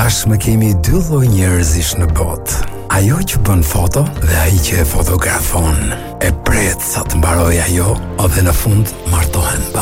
Tashmë kemi dy lloj njerëzish në botë. Ajo që bën foto dhe ai që e fotografon. E pret sa të mbaroj ajo, dhe në fund martohen pa.